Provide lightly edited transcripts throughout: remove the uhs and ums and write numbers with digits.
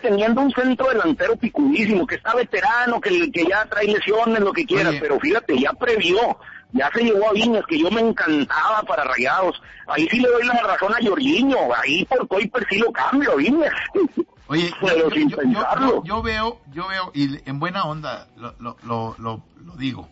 teniendo un centro delantero picudísimo, que está veterano, que ya trae lesiones, lo que quieras, pero fíjate, ya previó, ya se llevó a Viñas, que yo me encantaba para Rayados. Ahí sí le doy la razón a Jorginho, ahí por Kuiper sí lo cambio, Viñas. Oye, pero sin pensarlo. Yo veo, y en buena onda lo digo.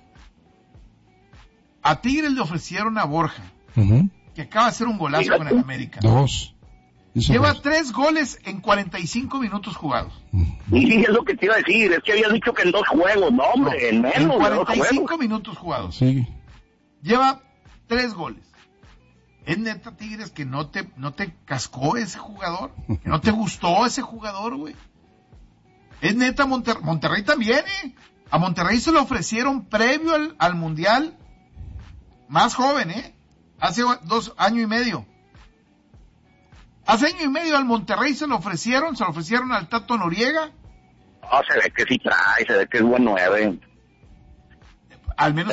A Tigres le ofrecieron a Borja, que acaba de hacer un golazo con el América. 2. Lleva 3 goles en 45 minutos jugados. Y es lo que te iba a decir, es que habías dicho que en 2 juegos, no hombre, en menos en de 45 minutos jugados. Sí. Lleva 3 goles. ¿Es neta, Tigres, que no te cascó ese jugador? ¿Que no te gustó ese jugador, güey? ¿Es neta Monterrey también, A Monterrey se lo ofrecieron previo al Mundial, más joven, hace 2 años y medio. Hace año y medio al Monterrey se lo ofrecieron al Tato Noriega. No, se ve que sí trae, se ve que es buen 9. Al menos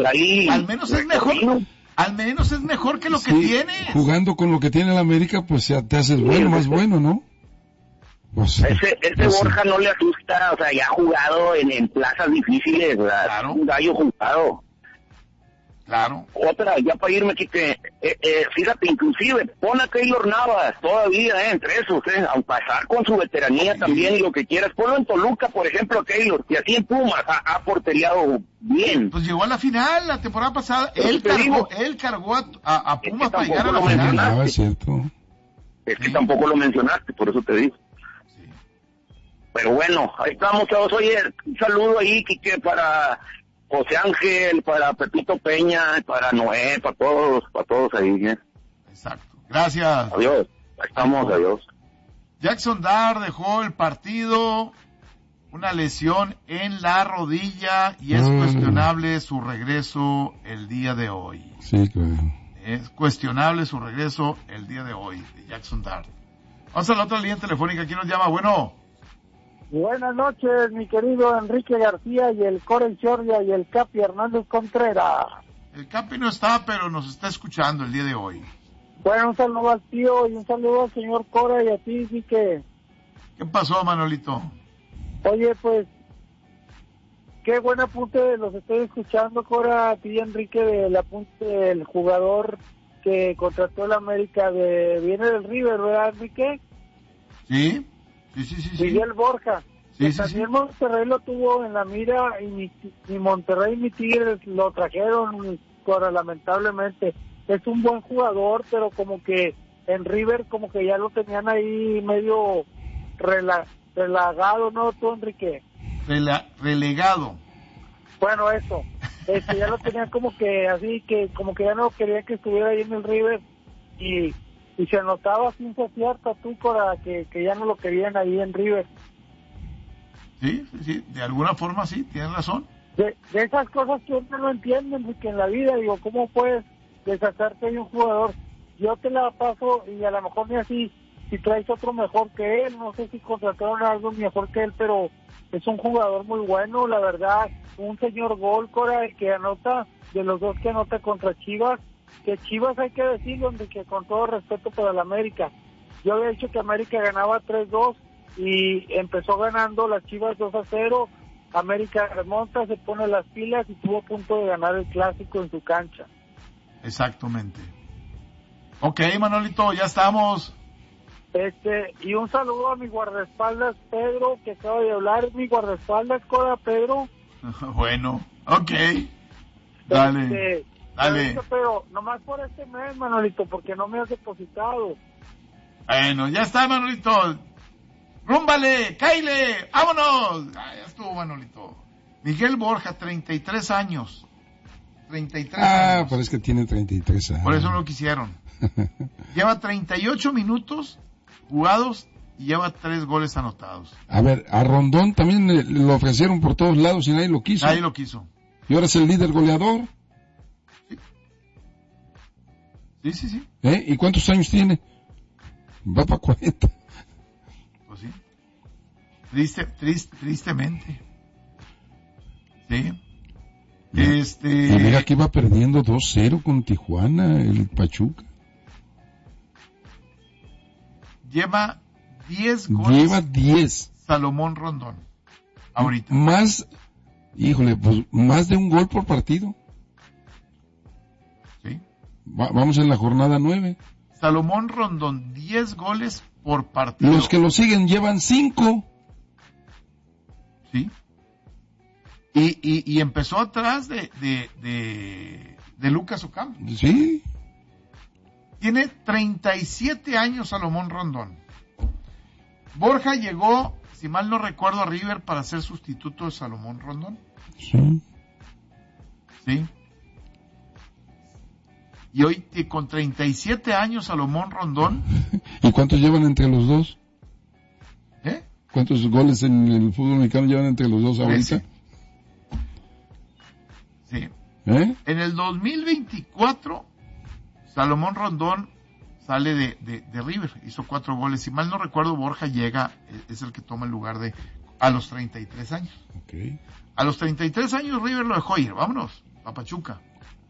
es mejor que lo que tiene. Jugando con lo que tiene el América, pues ya te haces bueno, más bueno, ¿no? Pues, ese Borja no le asusta, o sea, ya ha jugado en plazas difíciles, ¿verdad? Claro. Un gallo jugado. Claro. Otra, ya para irme, Quique, fíjate, inclusive, pon a Keylor Navas todavía, entre esos, a pasar con su veteranía también y lo que quieras. Ponlo en Toluca, por ejemplo, a Keylor, y así en Pumas ha porteriado bien. Pues llegó a la final la temporada pasada, él cargó a Pumas para llegar a la final. No, es cierto. Es que tampoco lo mencionaste, por eso te digo. Sí. Pero bueno, ahí estamos todos. Oye, un saludo ahí, Quique, para José Ángel, para Pepito Peña, para Noé, para todos ahí. Exacto. Gracias. Adiós. Ahí estamos, adiós. Jackson Dart dejó el partido, una lesión en la rodilla y es cuestionable su regreso el día de hoy. Sí, claro. Es cuestionable su regreso el día de hoy, de Jackson Dart. Vamos a la otra línea telefónica. ¿Quién nos llama? Bueno. Buenas noches, mi querido Enrique García y el Corey Chorria y el Capi Hernández Contreras. El Capi no está, pero nos está escuchando el día de hoy. Bueno, un saludo al tío y un saludo al señor Cora y a ti, sí que... ¿Qué pasó, Manolito? Oye, pues, qué buen apunte los estoy escuchando, Cora, a ti, Enrique, del apunte del jugador que contrató el América, viene del River, ¿verdad, Enrique? Sí. Miguel Borja. Sí, también Monterrey lo tuvo en la mira y Monterrey y Tigres lo trajeron, Cora, lamentablemente. Es un buen jugador, pero como que en River como que ya lo tenían ahí medio relagado, ¿no, tú, Enrique? Relegado. Bueno, eso. Ya lo tenían como que así, que como que ya no querían que estuviera ahí en el River y se notaba sin ser cierta, tú, Cora, que ya no lo querían ahí en River. Sí, de alguna forma sí, tienes razón. De esas cosas que uno no entiende, porque en la vida, digo, ¿cómo puedes deshacerte de un jugador? Yo te la paso y a lo mejor ni así, si traes otro mejor que él, no sé si contrataron a algo mejor que él, pero es un jugador muy bueno, la verdad, un señor gol, Cora, el que anota, de los dos que anota contra Chivas, que Chivas hay que decirlo, que con todo respeto para el América, yo había dicho que América ganaba 3-2 y empezó ganando las Chivas 2-0, América remonta, se pone las pilas y tuvo a punto de ganar el clásico en su cancha. Exactamente. Ok, Manolito, ya estamos. Y un saludo a mi guardaespaldas Pedro, que acaba de hablar, mi guardaespaldas, Cora, Pedro. Bueno, ok. Dale. Pero nomás por este mes, Manolito, porque no me has depositado. Bueno, ya está, Manolito. Rúmbale, cáile, vámonos. Ya estuvo, Manolito. Miguel Borja, 33 años. 33 años. Pero es que tiene 33 años. Por eso no lo quisieron. Lleva 38 minutos jugados y lleva 3 goles anotados. A ver, a Rondón también lo ofrecieron por todos lados y nadie lo quiso. Nadie lo quiso. Y ahora es el líder goleador. Sí. ¿Y cuántos años tiene? Va para 40. Pues sí. Tristemente. Sí. Y mira que iba perdiendo 2-0 con Tijuana, el Pachuca. Lleva 10 goles. Lleva 10. Salomón Rondón. Ahorita. Más, híjole, pues más de un gol por partido. Sí. Vamos en la jornada 9. Salomón Rondón, 10 goles por partido. Los que lo siguen llevan 5. Sí. Y empezó atrás de Lucas Ocampo. Sí. Tiene 37 años Salomón Rondón. Borja llegó, si mal no recuerdo, a River para ser sustituto de Salomón Rondón. Sí. Sí. Y hoy con 37 años Salomón Rondón. ¿Y cuántos llevan entre los dos? ¿Eh? ¿Cuántos goles en el fútbol mexicano llevan entre los dos ahorita? Sí. ¿Eh? En el 2024, Salomón Rondón sale de River, hizo 4 goles. Si mal no recuerdo, Borja llega, es el que toma el lugar a los 33 años. Okay. A los 33 años River lo dejó ir, vámonos, a Pachuca.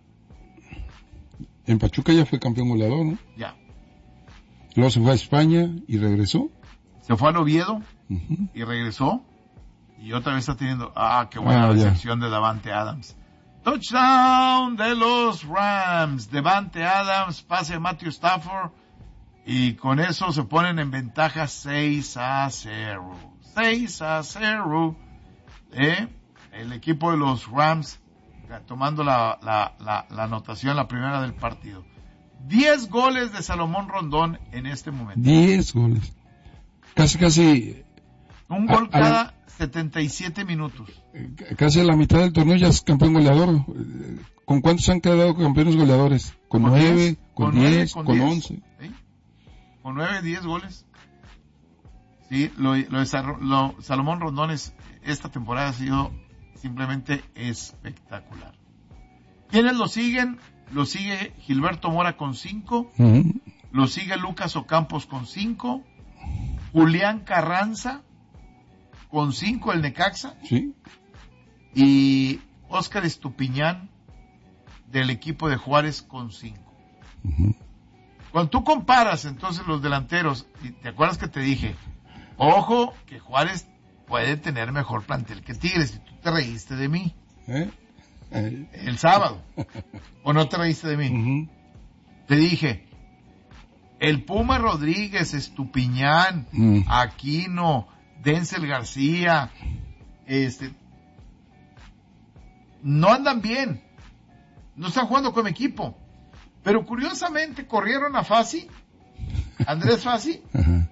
En Pachuca ya fue campeón goleador, ¿no? Ya. Luego se fue a España y regresó. Se fue al Oviedo y regresó. Y otra vez está teniendo, qué buena recepción de Davante Adams. Touchdown de los Rams. Davante Adams, pase a Matthew Stafford. Y con eso se ponen en ventaja 6-0. 6-0. El equipo de los Rams tomando la anotación, la primera del partido. 10 goles de Salomón Rondón en este momento. 10 goles. Casi. Un gol cada 77 minutos. Casi a la mitad del torneo ya es campeón goleador. ¿Con cuántos han quedado campeones goleadores? ¿Con 9? ¿Con 10? ¿Con 11? ¿Sí? Con 9, 10 goles. Sí, Salomón Rondón esta temporada ha sido simplemente espectacular. ¿Quiénes lo siguen? Lo sigue Gilberto Mora con 5. Lo sigue Lucas Ocampos con 5. Julián Carranza con 5, el Necaxa. Sí. Y Óscar Estupiñán del equipo de Juárez con 5. Cuando tú comparas entonces los delanteros, y te acuerdas que te dije, ojo que Juárez puede tener mejor plantel que Tigres, y tú te reíste de mí. El sábado. ¿O no te reíste de mí? Te dije, el Puma Rodríguez, Estupiñán, Aquino, Denzel García, no andan bien. No están jugando como equipo. Pero curiosamente corrieron a Fassi, Andrés Fassi,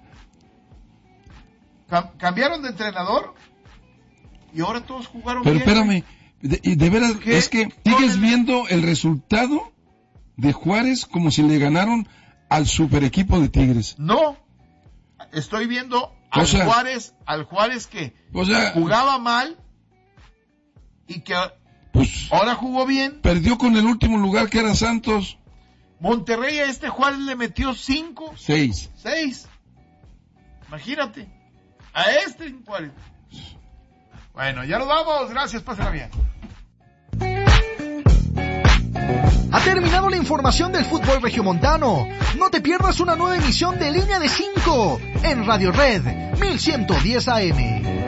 cambiaron de entrenador y ahora todos jugaron bien. Pero espérame, de veras, es que sigues viendo el resultado de Juárez como si le ganaron al super equipo de Tigres. No, estoy viendo al Juárez que jugaba mal y que ahora jugó bien. Perdió con el último lugar que era Santos. Monterrey a este Juárez le metió 5. 6. Imagínate. A este Juárez. Bueno, ya nos vamos. Gracias, pásenla bien. Ha terminado la información del fútbol regiomontano. No te pierdas una nueva emisión de Línea de 5 en Radio Red 1110 AM.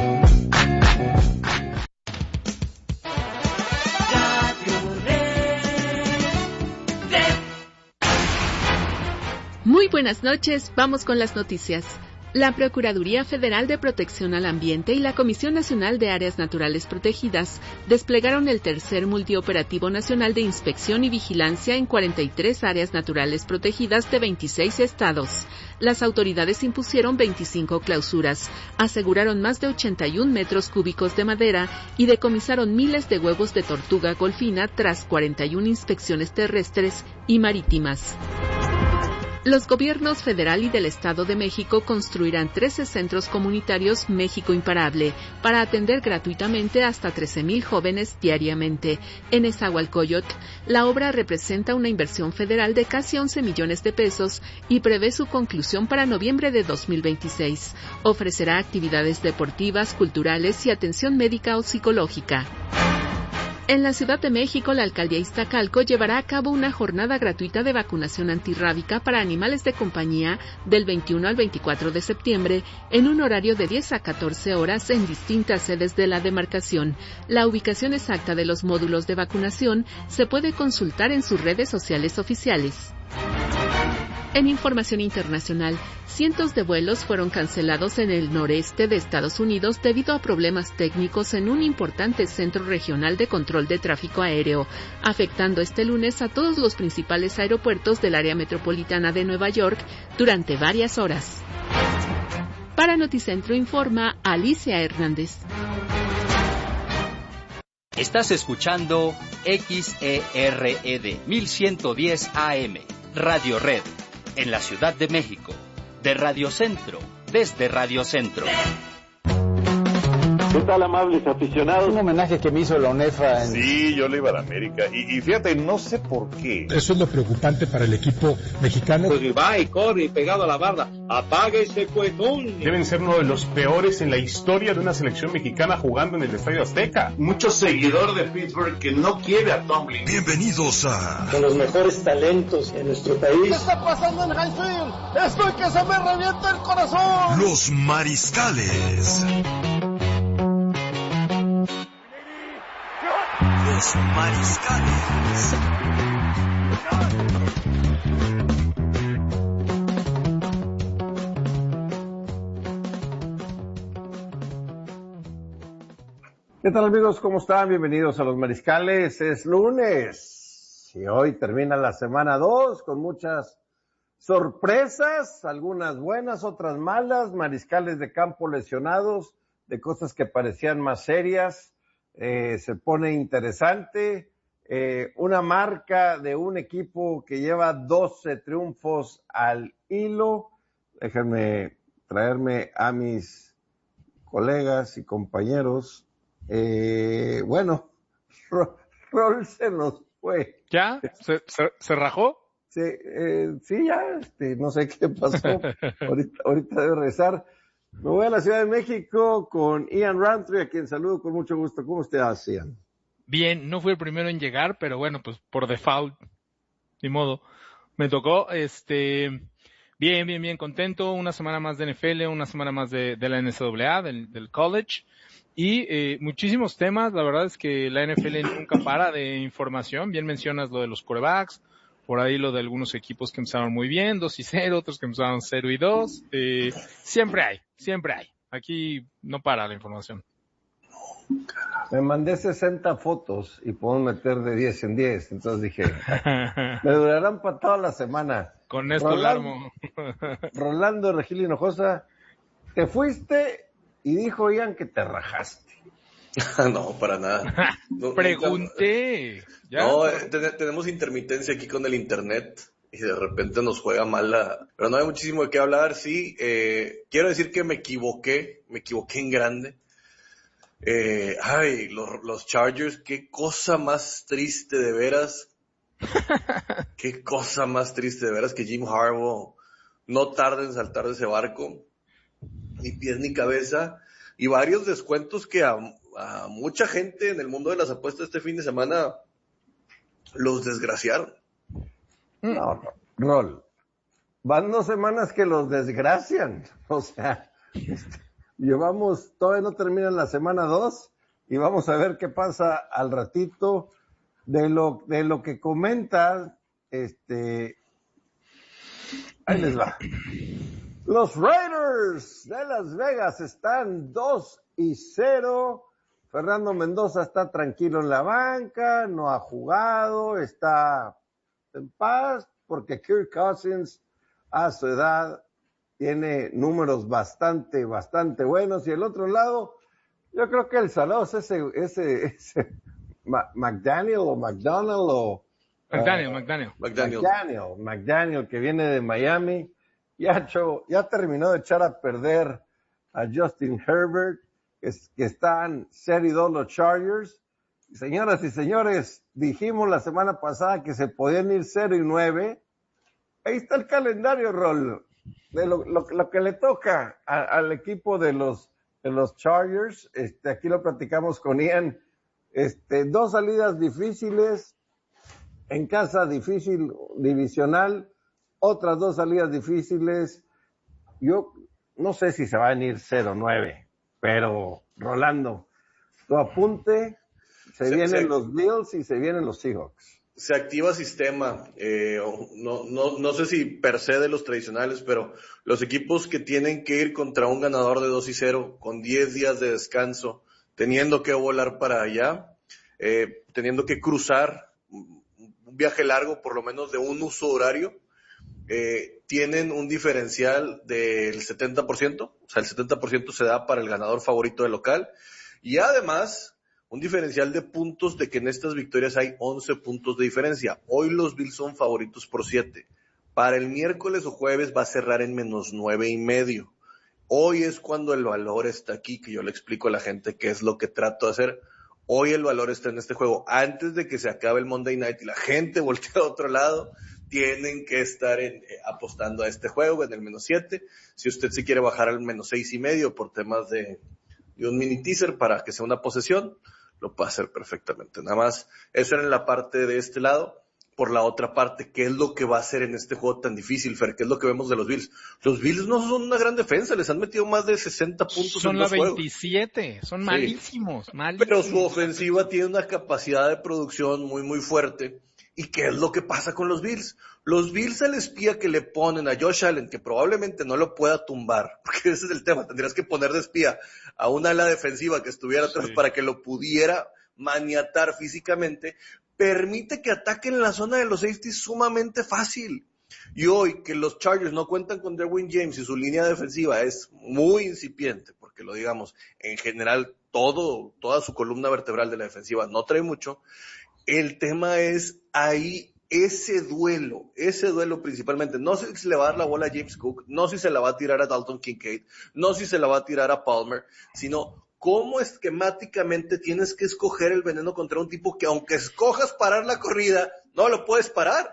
Muy buenas noches, vamos con las noticias. La Procuraduría Federal de Protección al Ambiente y la Comisión Nacional de Áreas Naturales Protegidas desplegaron el tercer multioperativo nacional de inspección y vigilancia en 43 áreas naturales protegidas de 26 estados. Las autoridades impusieron 25 clausuras, aseguraron más de 81 metros cúbicos de madera y decomisaron miles de huevos de tortuga golfina tras 41 inspecciones terrestres y marítimas. Los gobiernos federal y del Estado de México construirán 13 centros comunitarios México Imparable para atender gratuitamente hasta 13,000 jóvenes diariamente. En Nezahualcóyotl, la obra representa una inversión federal de casi 11 millones de pesos y prevé su conclusión para noviembre de 2026. Ofrecerá actividades deportivas, culturales y atención médica o psicológica. En la Ciudad de México, la alcaldía Iztacalco llevará a cabo una jornada gratuita de vacunación antirrábica para animales de compañía del 21 al 24 de septiembre en un horario de 10 a 14 horas en distintas sedes de la demarcación. La ubicación exacta de los módulos de vacunación se puede consultar en sus redes sociales oficiales. En información internacional, cientos de vuelos fueron cancelados en el noreste de Estados Unidos debido a problemas técnicos en un importante centro regional de control de tráfico aéreo, afectando este lunes a todos los principales aeropuertos del área metropolitana de Nueva York durante varias horas. Para Noticentro informa Alicia Hernández. Estás escuchando XERED 1110 AM, Radio Red. En la Ciudad de México, de Radio Centro, desde Radio Centro. ¿Qué tal, amables aficionados? Un homenaje que me hizo la UNEFA. Sí, yo le iba a la América. Y fíjate, no sé por qué. Eso es lo preocupante para el equipo mexicano. Pues va y corre y pegado a la barda. ¡Apague ese cuetón! Deben ser uno de los peores en la historia de una selección mexicana jugando en el Estadio Azteca. Mucho seguidor de Pittsburgh que no quiere a Tomlin. Bienvenidos a... Con los mejores talentos en nuestro país. ¿Qué está pasando en Highfield? ¡Estoy que se me revienta el corazón! Los Mariscales. Los Mariscales. ¿Qué tal, amigos? ¿Cómo están? Bienvenidos a Los Mariscales. Es lunes y hoy termina la semana 2 con muchas sorpresas, algunas buenas, otras malas, mariscales de campo lesionados, de cosas que parecían más serias. Se pone interesante, una marca de un equipo que lleva 12 triunfos al hilo. Déjenme traerme a mis colegas y compañeros. Bueno, Rol se nos fue. ¿Ya? ¿Se rajó? Sí, sí, ya, no sé qué pasó. ahorita debe regresar. Me voy a la Ciudad de México con Ian Rantry, a quien saludo con mucho gusto. ¿Cómo estás, Ian? Bien, no fui el primero en llegar, pero bueno, pues por default, ni modo. Me tocó, bien, contento. Una semana más de NFL, una semana más de la NCAA, del college. Y muchísimos temas, la verdad es que la NFL nunca para de información. Bien mencionas lo de los quarterbacks, por ahí lo de algunos equipos que empezaron muy bien, 2-0, otros que empezaron 0-2. Siempre hay. Aquí no para la información. Me mandé 60 fotos y podemos meter de 10 en 10. Entonces dije, me durarán para toda la semana. Con esto largo. Rolando Regil Hinojosa, te fuiste y dijo Ian que te rajaste. No, para nada. No, pregunté. No, tenemos intermitencia aquí con el internet y de repente nos juega mal Pero no hay muchísimo de qué hablar, sí. Quiero decir que me equivoqué en grande. Los Chargers, qué cosa más triste de veras. Qué cosa más triste de veras que Jim Harbaugh no tarde en saltar de ese barco. Ni pies ni cabeza. Y varios descuentos que a mucha gente en el mundo de las apuestas este fin de semana los desgraciaron. No, Rol. Van 2 semanas que los desgracian. O sea, todavía no termina la semana 2 y vamos a ver qué pasa al ratito. De lo que comentas, ahí les va. Los Raiders de Las Vegas están 2-0. Fernando Mendoza está tranquilo en la banca, no ha jugado, está en paz, porque Kirk Cousins a su edad tiene números bastante buenos. Y el otro lado, yo creo que el salado es ese McDaniel o McDonald o McDaniel, que viene de Miami. Ya terminó de echar a perder a Justin Herbert, que están 0-2 los Chargers. Y señoras y señores, dijimos la semana pasada que se podían ir 0-9. Ahí está el calendario, Rol, de lo que le toca al equipo de los Chargers. Aquí lo platicamos con Ian. 2 salidas difíciles, en casa difícil, divisional, otras 2 salidas difíciles. Yo no sé si se van a ir 0-9, pero Rolando, tu apunte, se vienen los Bills y se vienen los Seahawks. Se activa sistema, no sé si per se de los tradicionales, pero los equipos que tienen que ir contra un ganador de 2-0, con 10 días de descanso, teniendo que volar para allá, teniendo que cruzar un viaje largo, por lo menos de un uso horario, tienen un diferencial del 70%, o sea, el 70% se da para el ganador favorito del local, y además un diferencial de puntos de que en estas victorias hay 11 puntos de diferencia. Hoy los Bills son favoritos por 7. Para el miércoles o jueves va a cerrar en menos 9.5. Hoy es cuando el valor está aquí, que yo le explico a la gente qué es lo que trato de hacer. Hoy el valor está en este juego. Antes de que se acabe el Monday Night y la gente voltee a otro lado, tienen que estar apostando a este juego en el menos 7. Si usted se quiere bajar al menos 6.5 por temas de un mini teaser para que sea una posesión, lo puede hacer perfectamente. Nada más, eso era en la parte de este lado. Por la otra parte, ¿qué es lo que va a hacer en este juego tan difícil, Fer? ¿Qué es lo que vemos de los Bills? Los Bills no son una gran defensa, les han metido más de 60 puntos en 2 juegos. Son la 27, son malísimos. Pero su ofensiva tiene una capacidad de producción muy, muy fuerte. ¿Y qué es lo que pasa con los Bills? Los Bills al espía que le ponen a Josh Allen, que probablemente no lo pueda tumbar, porque ese es el tema, tendrías que poner de espía a una ala defensiva que estuviera atrás para que lo pudiera maniatar físicamente, permite que ataquen la zona de los safeties sumamente fácil. Y hoy que los Chargers no cuentan con Derwin James y su línea defensiva es muy incipiente, porque lo digamos, en general toda su columna vertebral de la defensiva no trae mucho, el tema es ahí ese duelo principalmente, no sé si le va a dar la bola a James Cook, no si se la va a tirar a Dalton Kincaid, no si se la va a tirar a Palmer, sino cómo esquemáticamente tienes que escoger el veneno contra un tipo que aunque escojas parar la corrida, no lo puedes parar.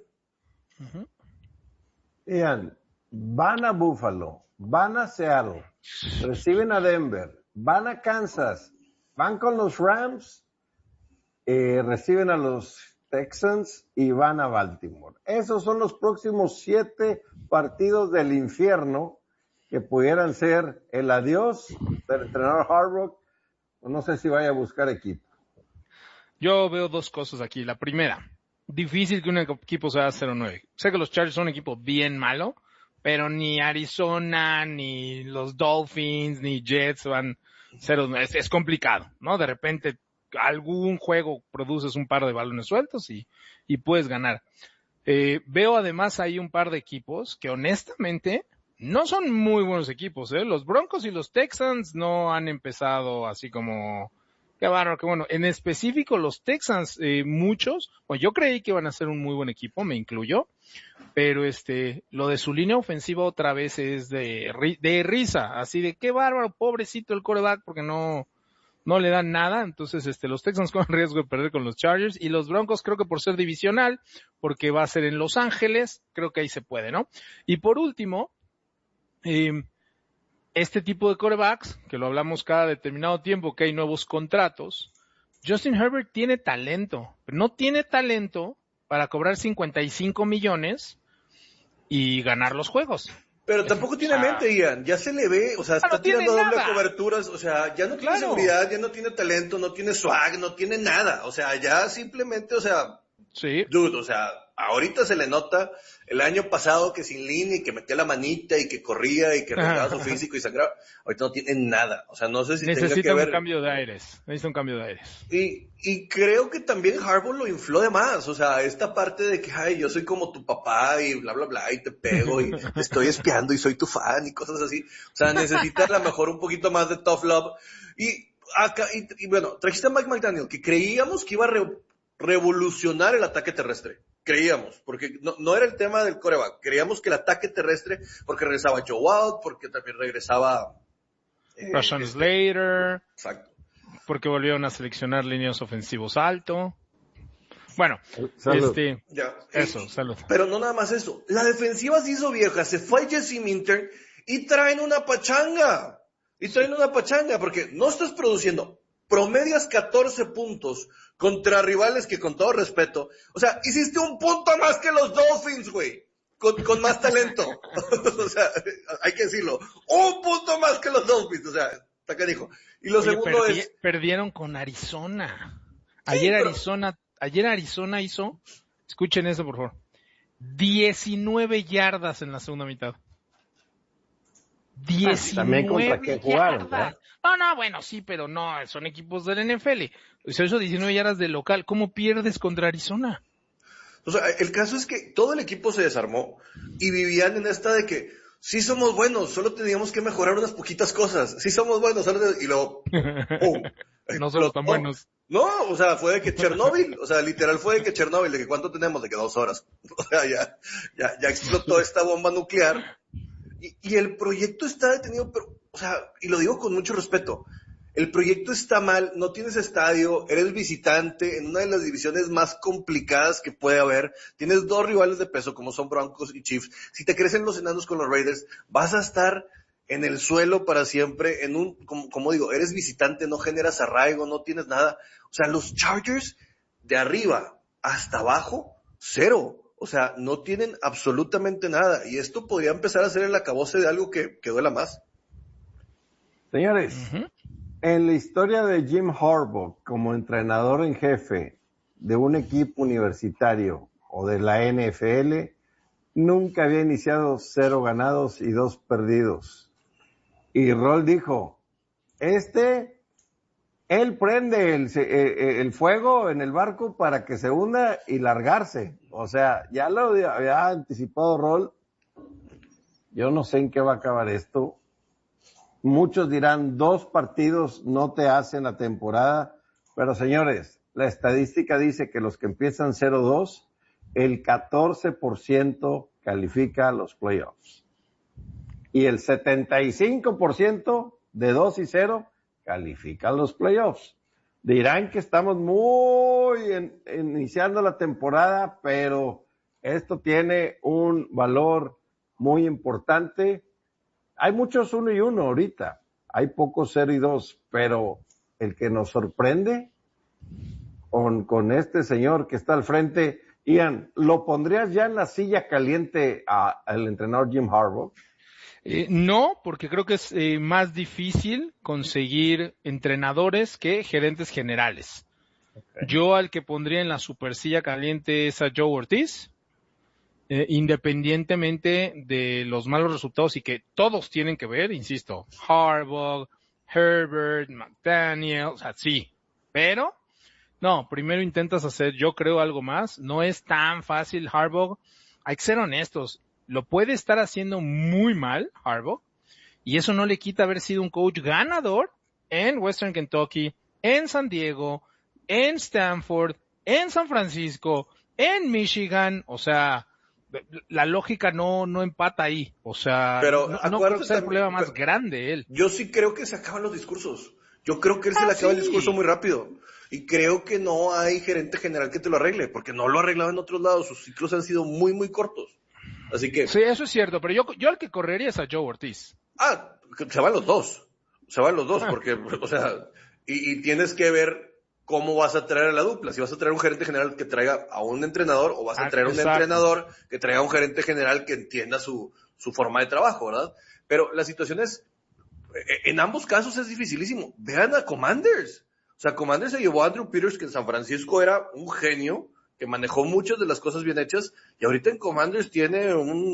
Ian, van a Buffalo, van a Seattle, reciben a Denver, van a Kansas, van con los Rams, reciben a los Texans y van a Baltimore. Esos son los próximos 7 partidos del infierno que pudieran ser el adiós del entrenador Harbaugh. No sé si vaya a buscar equipo. Yo veo 2 cosas aquí. La primera, difícil que un equipo sea 0-9. Sé que los Chargers son un equipo bien malo, pero ni Arizona, ni los Dolphins, ni Jets van 0-9. Es complicado, ¿no? De repente algún juego produces un par de balones sueltos y puedes ganar. Veo además ahí un par de equipos que honestamente no son muy buenos equipos, ¿eh? Los Broncos y los Texans no han empezado así como, qué bárbaro, qué bueno. En específico los Texans, muchos, pues yo creí que iban a ser un muy buen equipo, me incluyo, pero lo de su línea ofensiva otra vez es de risa, así de qué bárbaro, pobrecito el quarterback, porque no le dan nada. Entonces los Texans corren riesgo de perder con los Chargers, y los Broncos creo que por ser divisional, porque va a ser en Los Ángeles, creo que ahí se puede, ¿no? Y por último, este tipo de quarterbacks, que lo hablamos cada determinado tiempo, que hay nuevos contratos, Justin Herbert tiene talento, pero no tiene talento para cobrar 55 millones y ganar los juegos. Pero tampoco tiene mente, Ian, ya se le ve, o sea, está tirando doble coberturas, o sea, ya no tiene seguridad, ya no tiene talento, no tiene swag, no tiene nada, o sea, ya simplemente, o sea, dude, o sea, ahorita se le nota el año pasado que sin línea y que metía la manita y que corría y que arreglaba su físico y sangraba, ahorita no tiene nada, o sea, no sé si tenga que ver. Necesita un cambio de aires. Y creo que también Harbaugh lo infló de más, o sea, esta parte de que, ay, yo soy como tu papá y bla, bla, bla, y te pego y te estoy espiando y soy tu fan y cosas así, o sea, necesita a lo mejor un poquito más de tough love. Y acá, y bueno, trajiste a Mike McDaniel, que creíamos que iba a revolucionar el ataque terrestre. Creíamos, porque no era el tema del quarterback, creíamos que el ataque terrestre, porque regresaba Joe Wild, porque también regresaba Rashawn Slater, exacto, porque volvieron a seleccionar líneas ofensivos alto. Bueno, salud. Salud. Pero no nada más eso, la defensiva se hizo vieja, se fue Jesse Minter y traen una pachanga, porque no estás produciendo promedias 14 puntos contra rivales que, con todo respeto, o sea, hiciste un punto más que los Dolphins, güey, con más talento. O sea, hay que decirlo, un punto más que los Dolphins, o sea, está canijo. Y lo segundo perdieron con Arizona. Sí, Ayer Arizona hizo, escuchen eso por favor, 19 yardas en la segunda mitad. 19 también contra qué jugaron, yardas. No, bueno, sí, pero no, son equipos del NFL. O sea, eso 19 yardas de local. ¿Cómo pierdes contra Arizona? O sea, el caso es que todo el equipo se desarmó y vivían en esta de que sí somos buenos, solo teníamos que mejorar unas poquitas cosas. Sí somos buenos, y luego ¡pum! No somos tan buenos. No, o sea, fue de que Chernobyl, o sea, literal fue de que Chernobyl, de que ¿cuánto tenemos? De que 2 horas. O sea, ya explotó esta bomba nuclear. Y el proyecto está detenido, pero, o sea, y lo digo con mucho respeto, el proyecto está mal, no tienes estadio, eres visitante en una de las divisiones más complicadas que puede haber, tienes 2 rivales de peso como son Broncos y Chiefs, si te crecen los enanos con los Raiders, vas a estar en el suelo para siempre, como digo, eres visitante, no generas arraigo, no tienes nada, o sea, los Chargers de arriba hasta abajo, 0. O sea, no tienen absolutamente nada. Y esto podría empezar a ser el acabose de algo que duela más. Señores, en la historia de Jim Harbaugh como entrenador en jefe de un equipo universitario o de la NFL, nunca había iniciado 0 ganados y 2 perdidos. Y Roll dijo, él prende el fuego en el barco para que se hunda y largarse. O sea, ya lo había anticipado Roll. Yo no sé en qué va a acabar esto. Muchos dirán, 2 partidos no te hacen la temporada. Pero señores, la estadística dice que los que empiezan 0-2, el 14% califica a los playoffs. Y el 75% de 2 y 0 califican los playoffs. Dirán que estamos muy iniciando la temporada, pero esto tiene un valor muy importante. Hay muchos 1-1 ahorita, hay pocos 0-2, pero el que nos sorprende con este señor que está al frente, Ian, ¿lo pondrías ya en la silla caliente al entrenador Jim Harbaugh? No, porque creo que es más difícil conseguir entrenadores que gerentes generales. Okay. Yo al que pondría en la supersilla caliente es a Joe Ortiz, independientemente de los malos resultados y que todos tienen que ver, insisto, Harbaugh, Herbert, McDaniel, o sea, sí, pero no, primero intentas hacer, yo creo, algo más. No es tan fácil, Harbaugh. Hay que ser honestos. Lo puede estar haciendo muy mal, Harbaugh, y eso no le quita haber sido un coach ganador en Western Kentucky, en San Diego, en Stanford, en San Francisco, en Michigan. O sea, la lógica no empata ahí. O sea, pero no creo que sea el problema más grande él. Yo sí creo que se acaban los discursos. Yo creo que él se le acaba el discurso muy rápido. Y creo que no hay gerente general que te lo arregle, porque no lo ha arreglado en otros lados. Sus ciclos han sido muy, muy cortos. Así que... Sí, eso es cierto, pero yo al que correría es a Joe Ortiz. Se van los dos. Porque, o sea, y tienes que ver cómo vas a traer a la dupla. Si vas a traer un gerente general que traiga a un entrenador, o vas a traer un entrenador que traiga a un gerente general que entienda su forma de trabajo, ¿verdad? Pero la situación es, en ambos casos es dificilísimo. Vean a Commanders. O sea, Commanders se llevó a Andrew Peters, que en San Francisco era un genio, que manejó muchas de las cosas bien hechas, y ahorita en Commanders tiene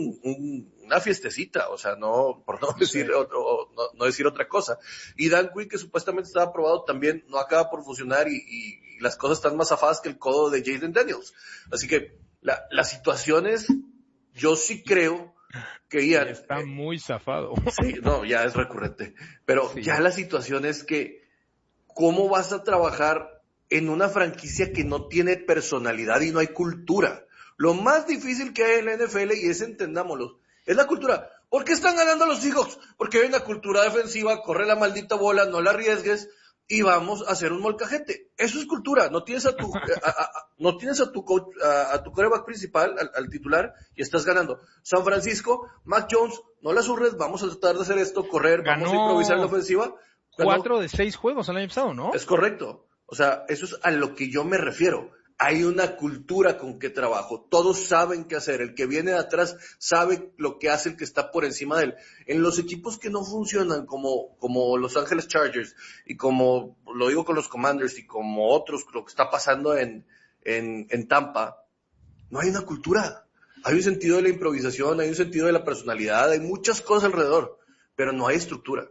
una fiestecita, o sea, no, por no decir, no decir otra cosa. Y Dan Quinn, que supuestamente estaba aprobado, también no acaba por funcionar, y las cosas están más zafadas que el codo de Jaden Daniels. Así que, las situaciones, yo sí creo que Ian... Está muy zafado. Sí, no, ya es recurrente. Pero sí. Ya la situación es que, ¿cómo vas a trabajar en una franquicia que no tiene personalidad y no hay cultura? Lo más difícil que hay en la NFL, y es, entendámoslo, es la cultura. ¿Por qué están ganando los Seahawks? Porque hay una cultura defensiva, corre la maldita bola, no la arriesgues, y vamos a hacer un molcajete. Eso es cultura. No tienes a tu, no tienes a tu coach, a tu quarterback principal, al titular, y estás ganando. San Francisco, Mac Jones, no la surres, vamos a tratar de hacer esto, correr, vamos a improvisar la ofensiva. 4 de 6 juegos el año pasado, ¿no? Es correcto. O sea, eso es a lo que yo me refiero. Hay una cultura con que trabajo. Todos saben qué hacer. El que viene de atrás sabe lo que hace el que está por encima de él. En los equipos que no funcionan, como Los Ángeles Chargers, y como lo digo con los Commanders, y como otros, lo que está pasando en Tampa, no hay una cultura. Hay un sentido de la improvisación, hay un sentido de la personalidad, hay muchas cosas alrededor, pero no hay estructura.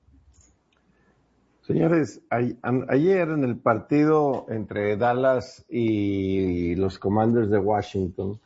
Señores, ayer en el partido entre Dallas y los Commanders de Washington,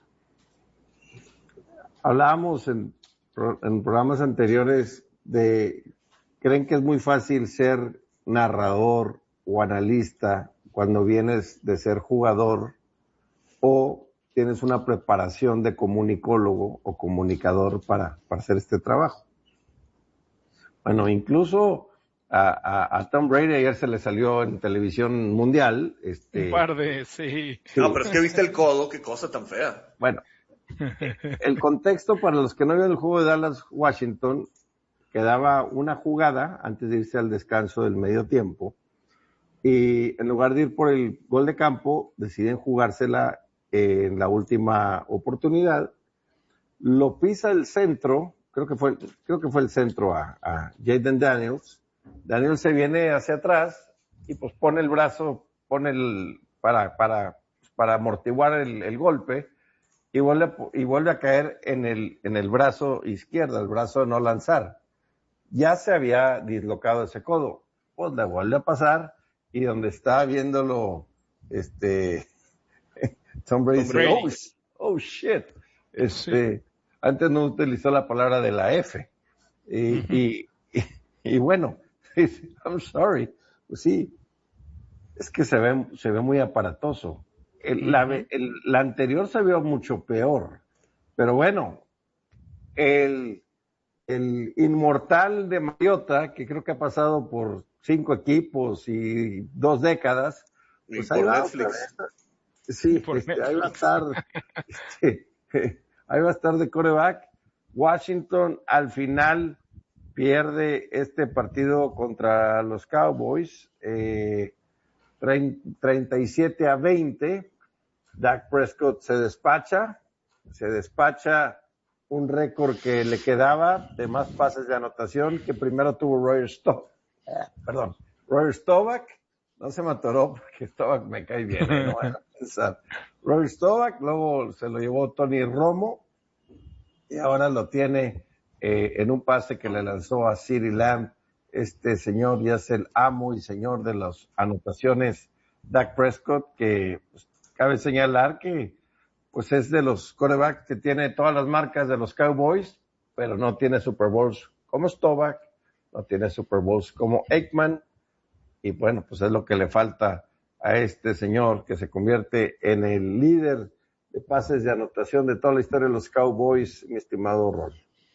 hablábamos en programas anteriores de, ¿creen que es muy fácil ser narrador o analista cuando vienes de ser jugador o tienes una preparación de comunicólogo o comunicador para hacer este trabajo? Bueno, incluso a Tom Brady ayer se le salió en televisión mundial. Un par de, sí. No, pero es que viste el codo, qué cosa tan fea. Bueno, el contexto para los que no vieron el juego de Dallas-Washington, quedaba una jugada antes de irse al descanso del medio tiempo, y en lugar de ir por el gol de campo, deciden jugársela en la última oportunidad. Lo pisa el centro, creo que fue el centro a Jayden Daniels. Daniels se viene hacia atrás y pues pone el brazo, para amortiguar el golpe, y vuelve a caer en el brazo izquierdo, el brazo de no lanzar. Ya se había dislocado ese codo. Pues le vuelve a pasar, y donde está viéndolo, Tom Brady dice, oh shit. Sí. Antes no utilizó la palabra de la F. Y bueno, I'm sorry. Pues sí, es que se ve muy aparatoso. La anterior se vio mucho peor. Pero bueno, el inmortal de Mariota, que creo que ha pasado por 5 equipos y 2 décadas, pues ahí va Netflix. Sí, ahí va a estar, ahí va a estar de quarterback. Washington al final pierde este partido contra los Cowboys, 37-20. Dak Prescott se despacha un récord que le quedaba de más pases de anotación, que primero tuvo Roger Staubach. No se me atoró porque Staubach me cae bien, no van a pensar. Roger Staubach, luego se lo llevó Tony Romo, y ahora lo tiene en un pase que le lanzó a CeeDee Lamb. Este señor ya es el amo y señor de las anotaciones, Dak Prescott, que pues, cabe señalar que pues es de los quarterbacks que tiene todas las marcas de los Cowboys, pero no tiene Super Bowls como Staubach, no tiene Super Bowls como Aikman, y bueno, pues es lo que le falta a este señor, que se convierte en el líder de pases de anotación de toda la historia de los Cowboys, mi estimado Ron.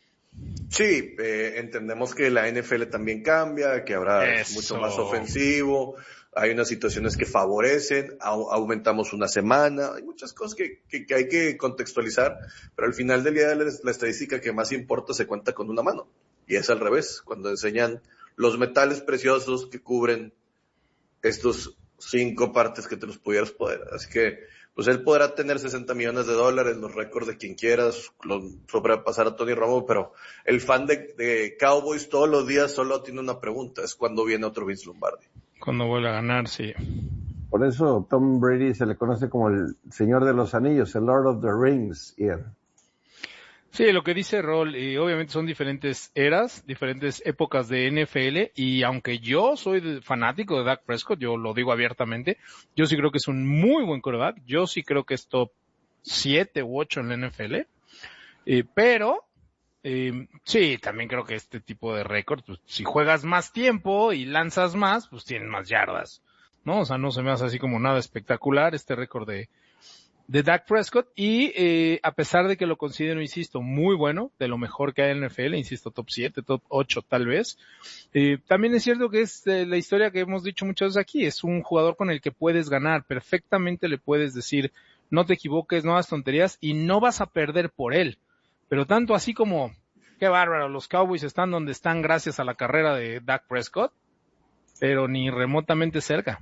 Sí, entendemos que la NFL también cambia, que habrá mucho más ofensivo, hay unas situaciones que favorecen, aumentamos una semana, hay muchas cosas que hay que contextualizar, pero al final del día la estadística que más importa se cuenta con una mano, y es al revés, cuando enseñan los metales preciosos que cubren estos 5 partes que te los pudieras poder. Así que, pues él podrá tener $60 millones, los récords de quien quieras, sobrepasar a Tony Romo, pero el fan de Cowboys todos los días solo tiene una pregunta, es cuándo viene otro Vince Lombardi. Cuando vuelve a ganar, sí. Por eso Tom Brady se le conoce como el Señor de los Anillos, el Lord of the Rings, Ian. Sí, lo que dice Rol, obviamente son diferentes eras, diferentes épocas de NFL, y aunque yo soy fanático de Dak Prescott, yo lo digo abiertamente, yo sí creo que es un muy buen quarterback, yo sí creo que es top 7 u 8 en la NFL, pero sí, también creo que este tipo de récord, pues si juegas más tiempo y lanzas más, pues tienes más yardas, ¿no? O sea, no se me hace así como nada espectacular este récord de Dak Prescott, y a pesar de que lo considero, insisto, muy bueno, de lo mejor que hay en la NFL, insisto, top 7, top 8 tal vez, también es cierto que es la historia que hemos dicho muchas veces aquí, es un jugador con el que puedes ganar, perfectamente le puedes decir, no te equivoques, no hagas tonterías, y no vas a perder por él, pero tanto así como, qué bárbaro, los Cowboys están donde están gracias a la carrera de Dak Prescott, pero ni remotamente cerca.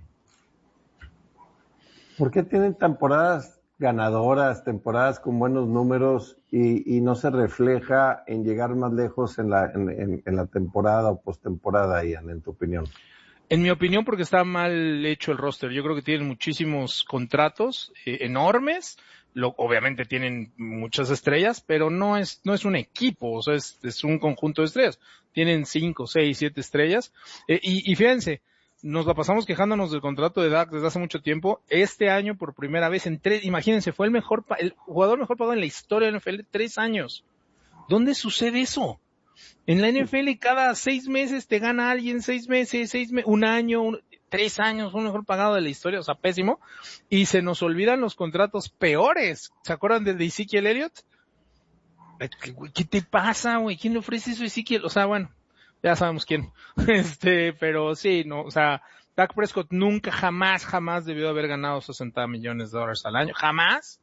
¿Por qué tienen temporadas ganadoras, temporadas con buenos números y no se refleja en llegar más lejos en la temporada o postemporada, Ian, en tu opinión? En mi opinión, porque está mal hecho el roster. Yo creo que tienen muchísimos contratos enormes. Obviamente tienen muchas estrellas, pero no es un equipo, o sea, es un conjunto de estrellas. Tienen 5, 6, 7 estrellas. Y fíjense, nos la pasamos quejándonos del contrato de Dak desde hace mucho tiempo. Este año, por primera vez imagínense, fue el jugador mejor pagado en la historia de la NFL, 3 años. ¿Dónde sucede eso? En la NFL cada 6 meses te gana alguien, 6 meses, un año, 3 años, un mejor pagado de la historia, o sea, pésimo. Y se nos olvidan los contratos peores. ¿Se acuerdan del de Ezekiel Elliott? ¿Qué te pasa, güey? ¿Quién le ofrece eso a Ezekiel? O sea, bueno, ya sabemos quién. Pero sí, no, o sea, Dak Prescott nunca, jamás debió haber ganado $60 millones al año. Jamás.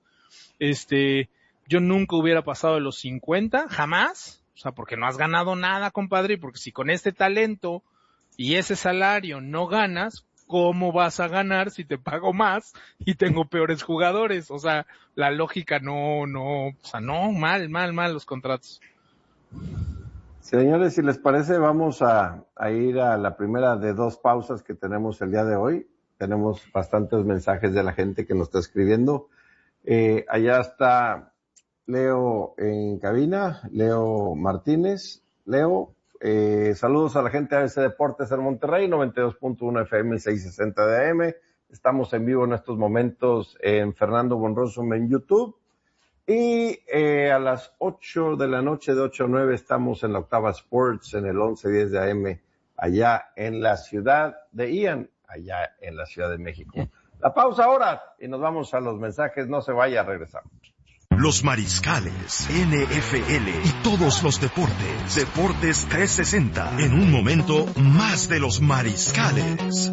Yo nunca hubiera pasado de los 50, jamás. O sea, porque no has ganado nada, compadre, porque si con este talento y ese salario no ganas, ¿cómo vas a ganar si te pago más y tengo peores jugadores? O sea, la lógica no, mal los contratos. Señores, si les parece, vamos a ir a la primera de 2 pausas que tenemos el día de hoy. Tenemos bastantes mensajes de la gente que nos está escribiendo. Allá está Leo en cabina, Leo Martínez. Leo, saludos a la gente de ABC Deportes en Monterrey, 92.1 FM, 660 de AM. Estamos en vivo en estos momentos en Fernando Bonroso en YouTube. Y a las 8 de la noche, de 8 a 9, estamos en la Octava Sports, en el 1110 de AM, allá en la ciudad de Ian, allá en la Ciudad de México. La pausa ahora y nos vamos a los mensajes. No se vaya, regresamos. Los Mariscales, NFL y todos los deportes. Deportes 360. En un momento, más de los Mariscales.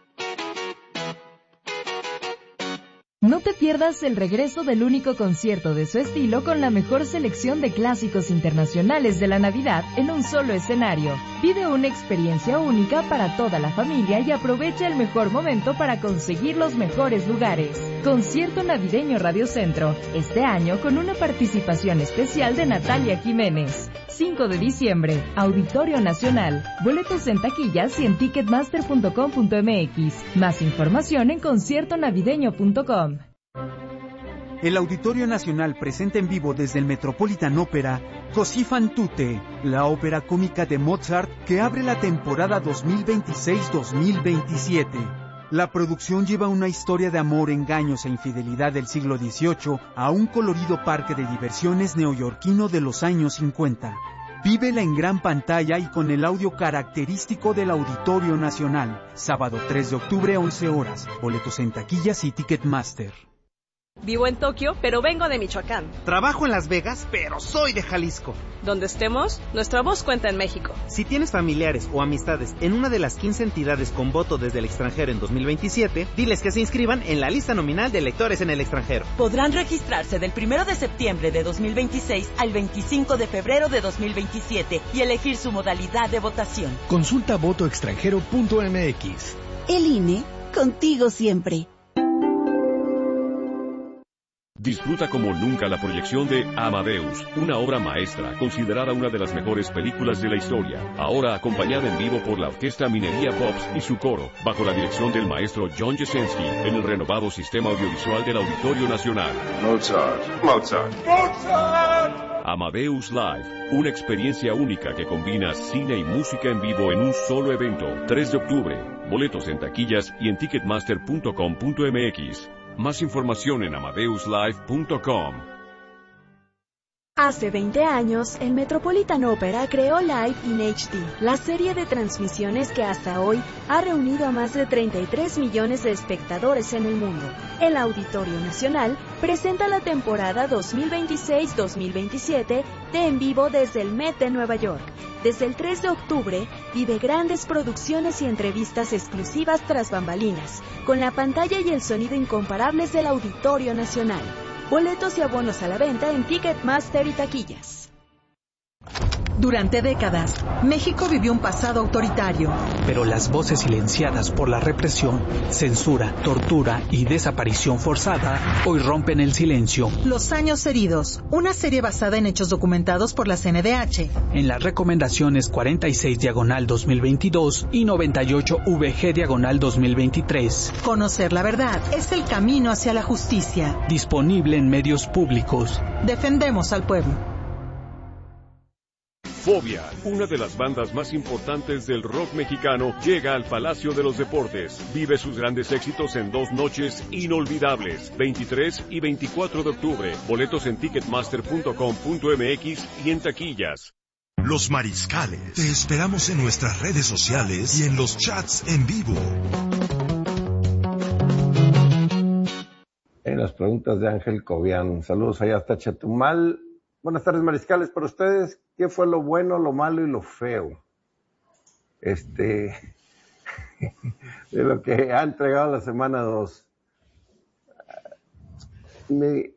No te pierdas el regreso del único concierto de su estilo con la mejor selección de clásicos internacionales de la Navidad en un solo escenario. Vive una experiencia única para toda la familia y aprovecha el mejor momento para conseguir los mejores lugares. Concierto navideño Radio Centro, este año con una participación especial de Natalia Jiménez. 5 de diciembre, Auditorio Nacional. Boletos en taquillas y en ticketmaster.com.mx. Más información en conciertonavideño.com. El Auditorio Nacional presenta en vivo desde el Metropolitan Opera Così fan tutte, la ópera cómica de Mozart que abre la temporada 2026-2027. La producción lleva una historia de amor, engaños e infidelidad del siglo XVIII a un colorido parque de diversiones neoyorquino de los años 50. Vívela en gran pantalla y con el audio característico del Auditorio Nacional. Sábado 3 de octubre, 11 horas. Boletos en taquillas y Ticketmaster. Vivo en Tokio, pero vengo de Michoacán. Trabajo en Las Vegas, pero soy de Jalisco. Donde estemos, nuestra voz cuenta en México. Si tienes familiares o amistades en una de las 15 entidades con voto desde el extranjero en 2027, diles que se inscriban en la lista nominal de electores en el extranjero. Podrán registrarse del 1 de septiembre de 2026 al 25 de febrero de 2027 y elegir su modalidad de votación. Consulta votoextranjero.mx. El INE, contigo siempre. Disfruta como nunca la proyección de Amadeus, una obra maestra, considerada una de las mejores películas de la historia. Ahora acompañada en vivo por la Orquesta Minería Pops y su coro, bajo la dirección del maestro John Jesensky, en el renovado sistema audiovisual del Auditorio Nacional. Mozart. Amadeus Live, una experiencia única que combina cine y música en vivo en un solo evento. 3 de octubre. Boletos en taquillas y en ticketmaster.com.mx. Más información en amadeuslive.com. Hace 20 años, el Metropolitan Opera creó Live in HD, la serie de transmisiones que hasta hoy ha reunido a más de 33 millones de espectadores en el mundo. El Auditorio Nacional presenta la temporada 2026-2027 de En Vivo desde el Met de Nueva York. Desde el 3 de octubre, vive grandes producciones y entrevistas exclusivas tras bambalinas, con la pantalla y el sonido incomparables del Auditorio Nacional. Boletos y abonos a la venta en Ticketmaster y taquillas. Durante décadas, México vivió un pasado autoritario. Pero las voces silenciadas por la represión, censura, tortura y desaparición forzada hoy rompen el silencio. Los años heridos, una serie basada en hechos documentados por la CNDH. En las recomendaciones 46/2022 y 98VG/2023. Conocer la verdad es el camino hacia la justicia. Disponible en medios públicos. Defendemos al pueblo. Fobia, una de las bandas más importantes del rock mexicano, llega al Palacio de los Deportes. Vive sus grandes éxitos en 2 noches inolvidables, 23 y 24 de octubre. Boletos en ticketmaster.com.mx y en taquillas. Los Mariscales. Te esperamos en nuestras redes sociales y en los chats en vivo. En las preguntas de Ángel Cobian. Saludos allá hasta Chetumal. Buenas tardes, Mariscales. Para ustedes, ¿qué fue lo bueno, lo malo y lo feo? De lo que ha entregado la semana 2. En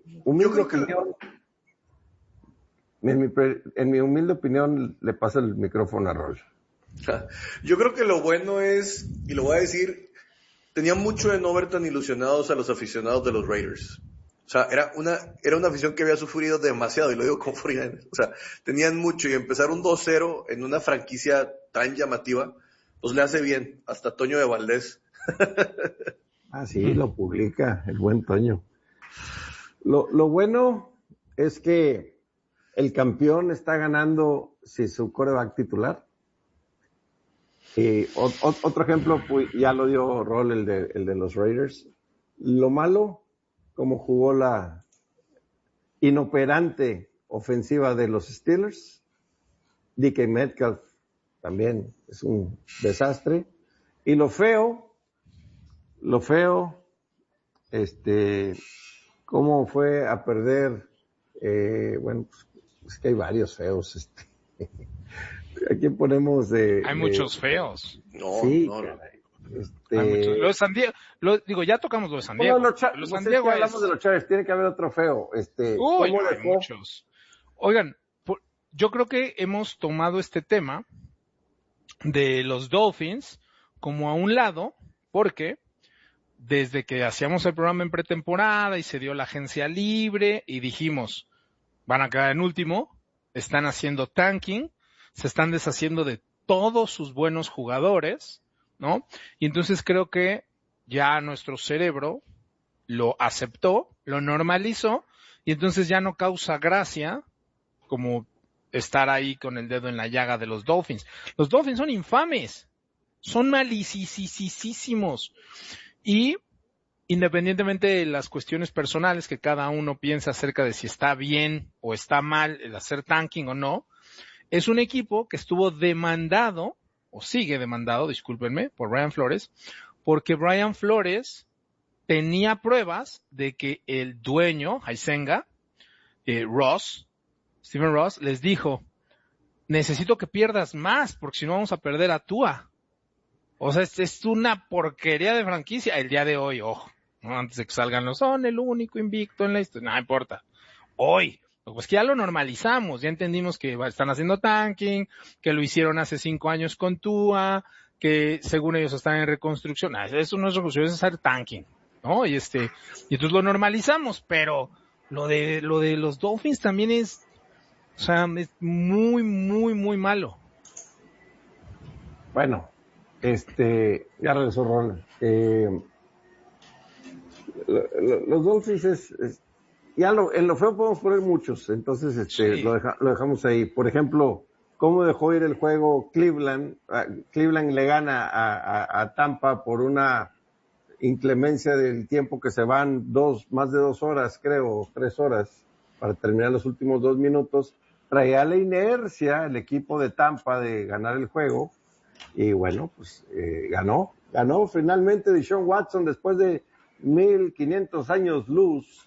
mi humilde opinión, le pasa el micrófono a Roger. Yo creo que lo bueno es, y lo voy a decir, tenía mucho de no ver tan ilusionados a los aficionados de los Raiders. O sea, era una afición que había sufrido demasiado, y lo digo como 49ers. O sea, tenían mucho, y empezar un 2-0 en una franquicia tan llamativa, pues le hace bien, hasta Toño de Valdés. Ah, sí, lo publica el buen Toño. Lo bueno es que el campeón está ganando si su quarterback titular. Y otro ejemplo, pues, ya lo dio Rol, el de los Raiders. Lo malo, como jugó la inoperante ofensiva de los Steelers. DK Metcalf también es un desastre. Y lo feo, cómo fue a perder, bueno, pues, es que hay varios feos, ¿a quién ponemos Hay muchos feos. No, sí, no. Lo de San Diego, ya tocamos lo de San Diego. Bueno, San Diego hablamos de los Chargers, tiene que haber otro feo. Uy, hay muchos. Oigan, yo creo que hemos tomado este tema de los Dolphins como a un lado, porque desde que hacíamos el programa en pretemporada y se dio la agencia libre y dijimos, van a quedar en último, están haciendo tanking, se están deshaciendo de todos sus buenos jugadores, ¿no? Y entonces creo que ya nuestro cerebro lo aceptó, lo normalizó, y entonces ya no causa gracia como estar ahí con el dedo en la llaga de los Dolphins. Los Dolphins son infames, son malicísimos, y independientemente de las cuestiones personales que cada uno piensa acerca de si está bien o está mal el hacer tanking o no, es un equipo que estuvo demandado, o sigue demandado, discúlpenme, por Brian Flores, porque Brian Flores tenía pruebas de que el dueño, Haizenga, Stephen Ross, les dijo, necesito que pierdas más, porque si no vamos a perder a Tua. O sea, es una porquería de franquicia. El día de hoy, ojo, ¿no? Antes de que salgan los, son el único invicto en la historia, no importa. Hoy, pues que ya lo normalizamos, ya entendimos que están haciendo tanking, que lo hicieron hace 5 años con Tua, que según ellos están en reconstrucción. Eso no es reconstrucción, es hacer tanking, ¿no? Y entonces lo normalizamos, pero lo de los Dolphins también es, o sea, es muy, muy, muy malo. Bueno, ya regresó Ron. Los Dolphins en lo feo podemos poner muchos, entonces sí. lo dejamos ahí. Por ejemplo, cómo dejó ir el juego Cleveland. Cleveland le gana a Tampa por una inclemencia del tiempo que se van más de 2 horas, creo, 3 horas, para terminar los últimos 2 minutos. Traía la inercia el equipo de Tampa de ganar el juego, y bueno, pues ganó finalmente Deshaun Watson después de 1500 años luz.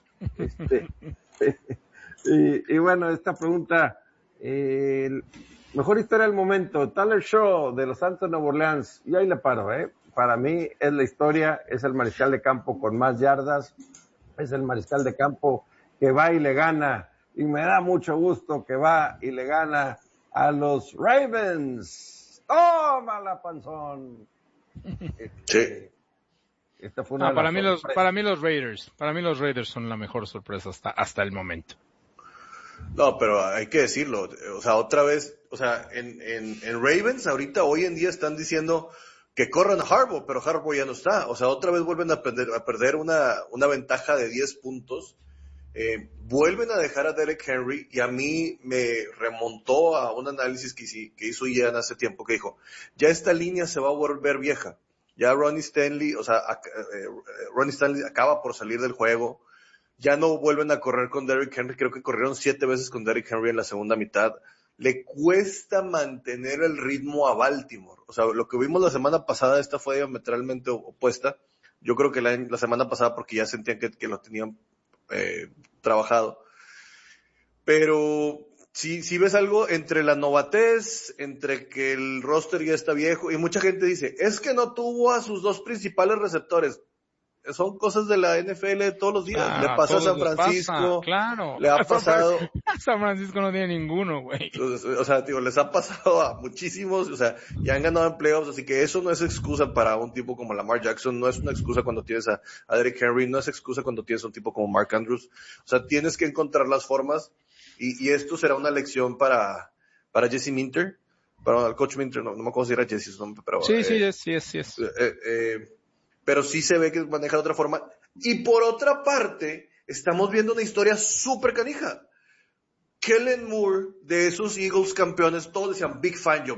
Y bueno, esta pregunta, mejor historia del momento, Tyler Shaw de los Santos de Nueva Orleans, y ahí le paro, para mí es la historia, es el mariscal de campo con más yardas, es el mariscal de campo que va y le gana, y me da mucho gusto que va y le gana a los Ravens. ¡Tómala, panzón! Sí. Esta fue una para mí los Raiders son la mejor sorpresa hasta el momento. No, pero hay que decirlo, o sea, otra vez, o sea, en Ravens ahorita, hoy en día están diciendo que corran a Harbaugh, pero Harbaugh ya no está, o sea, otra vez vuelven a perder una ventaja de 10 puntos, vuelven a dejar a Derrick Henry, y a mí me remontó a un análisis que hizo Ian hace tiempo, que dijo, ya esta línea se va a volver vieja, ya Ronnie Stanley acaba por salir del juego, ya no vuelven a correr con Derrick Henry, creo que corrieron 7 veces con Derrick Henry en la segunda mitad. Le cuesta mantener el ritmo a Baltimore. O sea, lo que vimos la semana pasada, esta fue diametralmente opuesta. Yo creo que la semana pasada porque ya sentían que lo tenían trabajado. Pero si ves algo entre la novatez, entre que el roster ya está viejo, y mucha gente dice, es que no tuvo a sus 2 principales receptores. Son cosas de la NFL de todos los días. Le pasó a San Francisco. Claro. Le ha pasado. San Francisco no tiene ninguno, güey. O sea, digo, les ha pasado a muchísimos. O sea, ya han ganado en playoffs. Así que eso no es excusa para un tipo como Lamar Jackson. No es una excusa cuando tienes a Derrick Henry. No es excusa cuando tienes a un tipo como Mark Andrews. O sea, tienes que encontrar las formas. Y esto será una lección para Jesse Minter. Para el coach Minter. No me acuerdo si era Jesse su nombre, pero. Sí, es. Pero sí se ve que maneja de otra forma. Y por otra parte, estamos viendo una historia súper canija. Kellen Moore, de esos Eagles campeones, todos decían Big Fangio.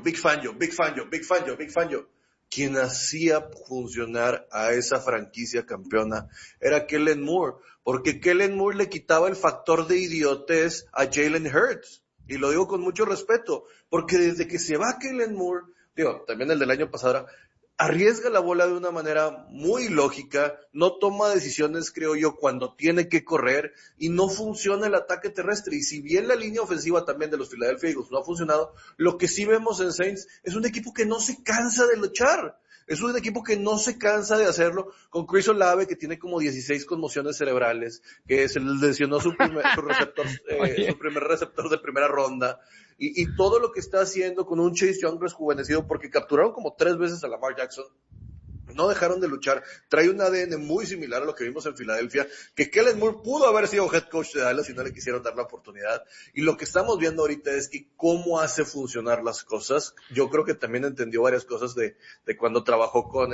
Quien hacía funcionar a esa franquicia campeona era Kellen Moore, porque Kellen Moore le quitaba el factor de idiotez a Jalen Hurts. Y lo digo con mucho respeto, porque desde que se va Kellen Moore, también el del año pasado, arriesga la bola de una manera muy lógica, no toma decisiones, creo yo, cuando tiene que correr, y no funciona el ataque terrestre. Y si bien la línea ofensiva también de los Philadelphia Eagles no ha funcionado, lo que sí vemos en Saints es un equipo que no se cansa de luchar. Es un equipo que no se cansa de hacerlo, con Chris Olave, que tiene como 16 conmociones cerebrales, que se lesionó su primer receptor de primera ronda, y todo lo que está haciendo con un Chase Young rejuvenecido, porque capturaron como 3 veces a Lamar Jackson, no dejaron de luchar. Trae un ADN muy similar a lo que vimos en Filadelfia, que Kellen Moore pudo haber sido head coach de Dallas y no le quisieron dar la oportunidad. Y lo que estamos viendo ahorita es que cómo hace funcionar las cosas. Yo creo que también entendió varias cosas de cuando trabajó con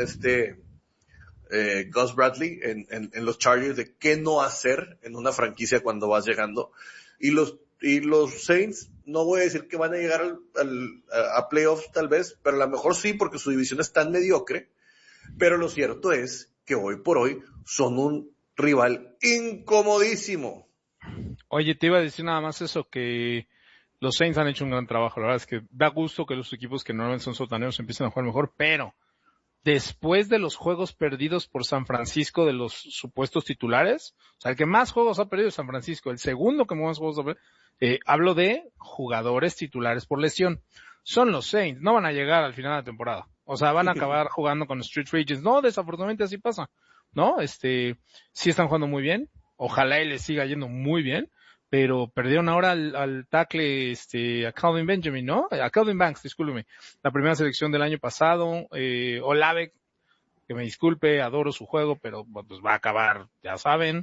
Gus Bradley en los Chargers, de qué no hacer en una franquicia cuando vas llegando. Y los Saints, no voy a decir que van a llegar a playoffs tal vez, pero a lo mejor sí, porque su división es tan mediocre. Pero lo cierto es que hoy por hoy son un rival incomodísimo. Oye, te iba a decir nada más eso, que los Saints han hecho un gran trabajo. La verdad es que da gusto que los equipos que normalmente son sotaneros empiecen a jugar mejor, pero después de los juegos perdidos por San Francisco, de los supuestos titulares, o sea, el que más juegos ha perdido es San Francisco, el segundo que más juegos ha perdido, hablo de jugadores titulares por lesión. Son los Saints, no van a llegar al final de la temporada. O sea, van a acabar jugando con Street Regions. No, desafortunadamente así pasa, ¿no? Sí están jugando muy bien. Ojalá y les siga yendo muy bien. Pero perdieron ahora al tackle, a Calvin Benjamin, ¿no? A Calvin Banks, discúlpeme. La primera selección del año pasado. Olave, que me disculpe, adoro su juego, pero pues va a acabar, ya saben.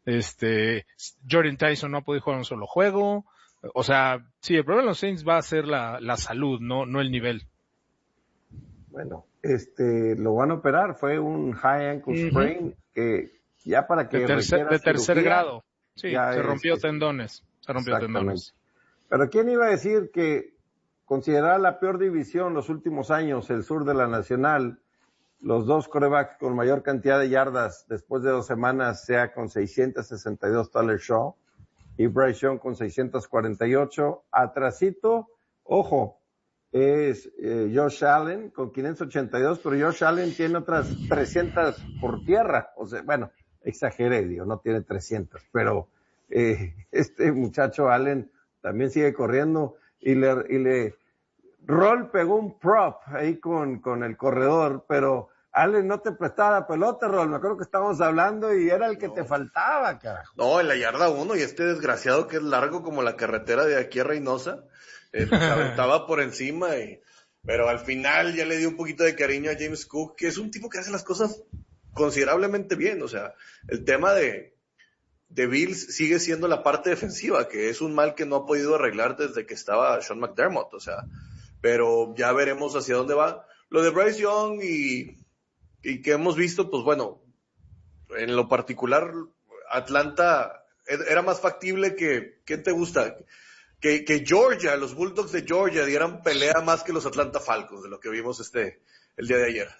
Jordan Tyson no ha podido jugar un solo juego. O sea, sí, el problema de los Saints va a ser la salud, no el nivel. Bueno, lo van a operar, fue un high ankle sprain que ya para que de tercer grado. Sí, se rompió tendones. Pero ¿quién iba a decir que considerada la peor división los últimos años, el sur de la Nacional, los 2 quarterbacks con mayor cantidad de yardas después de 2 semanas sea con 662 Tyler Shaw y Bryce Young con 648, atrasito, ojo, es Josh Allen con 582, pero Josh Allen tiene otras 300 por tierra, o sea, bueno, exageré, no tiene 300, pero este muchacho Allen también sigue corriendo y le Roll pegó un prop ahí con el corredor, pero Allen no te prestaba la pelota, Roll, me acuerdo que estábamos hablando y era el que te faltaba, carajo. No, en la yarda 1, y este desgraciado que es largo como la carretera de aquí a Reynosa, Se aventaba por encima, pero al final ya le dio un poquito de cariño a James Cook, que es un tipo que hace las cosas considerablemente bien. O sea, el tema de Bills sigue siendo la parte defensiva, que es un mal que no ha podido arreglar desde que estaba Sean McDermott, o sea, pero ya veremos hacia dónde va. Lo de Bryce Young y que hemos visto, pues bueno, en lo particular, Atlanta era más factible que, ¿qué te gusta? Que Georgia, los Bulldogs de Georgia dieran pelea más que los Atlanta Falcons, de lo que vimos el día de ayer.